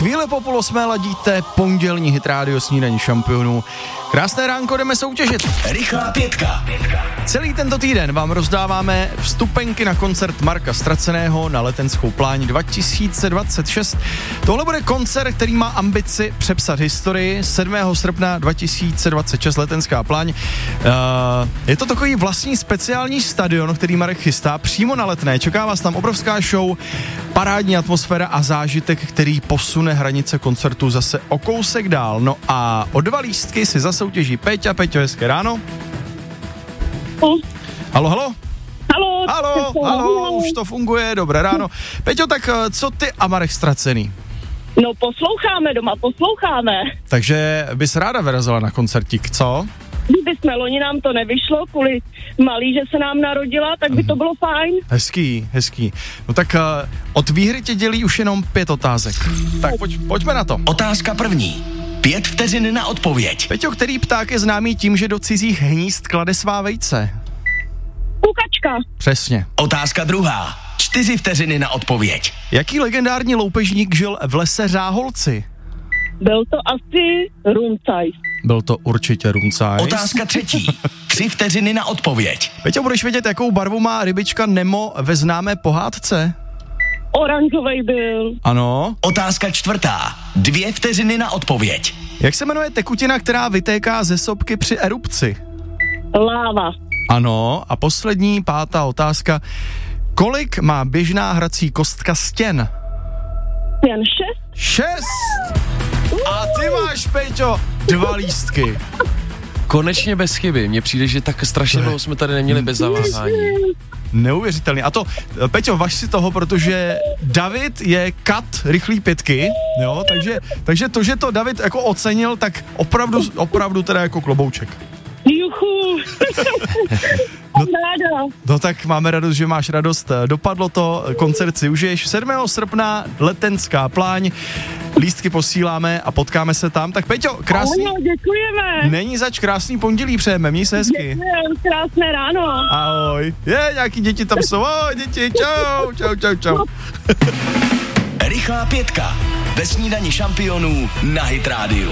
Chvíle po 7:30 ladíte pondělní Hit Radio Snídaní šampionů. Krásné ránko, jdeme soutěžit. Rychlá pětka. Celý tento týden vám rozdáváme vstupenky na koncert Marka Ztraceného na Letenskou pláň 2026. Tohle bude koncert, který má ambici přepsat historii. 7. srpna 2026 Letenská pláň. Je to takový vlastní speciální stadion, který Marek chystá přímo na Letné. Čeká vás tam obrovská show, parádní atmosféra a zážitek, který posune hranice koncertu zase o kousek dál. No a o 2 lístky si zasoutěží Peťa. Peťo, hezké ráno. Halo, už to funguje, dobré ráno. Peťo, tak co ty a Marek Ztracený? No posloucháme. Takže bys ráda vyrazila na koncertík, co? Kdybychom loni nám to nevyšlo, kvůli malý, že se nám narodila, tak by to bylo fajn. Hezký. No tak od výhry tě dělí už jenom 5 otázek. Tak pojďme na to. Otázka první. 5 vteřin na odpověď. Peťo, který pták je známý tím, že do cizích hnízd klade svá vejce? Kukačka. Přesně. Otázka druhá. 4 vteřiny na odpověď. Jaký legendární loupežník žil v lese Řáholci? Byl to asi Rumcajs. Byl to určitě Rumcajs. Otázka třetí. 3 vteřiny na odpověď. Peťo, budeš vědět, jakou barvu má rybička Nemo ve známé pohádce? Oranžovej byl. Ano. Otázka čtvrtá. 2 vteřiny na odpověď. Jak se jmenuje tekutina, která vytéká ze sopky při erupci? Láva. Ano. A poslední, 5. otázka. Kolik má běžná hrací kostka stěn? Jen 6. 6! A ty máš, Peťo, 2 lístky. Konečně bez chyby. Mně přijde, že tak strašně dlouho jsme tady neměli bez zaváhání. Neuvěřitelný. A to, Peťo, važ si toho, protože David je kat rychlý pětky, jo, takže to, že to David jako ocenil, tak opravdu teda jako klobouček. Juchu. No tak máme radost, že máš radost. Dopadlo to, koncert si užiješ. 7. srpna Letenská pláň. Lístky posíláme a potkáme se tam. Tak Peťo, krásný... Ano, děkujeme. Není zač, krásný pondělí přejeme, měj se hezky. Děkujeme, krásné ráno. Ahoj. Nějaký děti tam jsou. Ahoj, děti, čau. Rychlá pětka. Ve Snídani šampionů na Hit Radio.